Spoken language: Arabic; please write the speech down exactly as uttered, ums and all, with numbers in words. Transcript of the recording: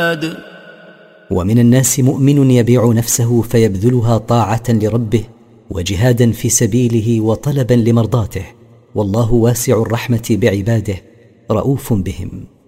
العباد. ومن الناس مؤمن يبيع نفسه فيبذلها طاعة لربه وجهادا في سبيله وطلبا لمرضاته، والله واسع الرحمة بعباده رؤوف بهم.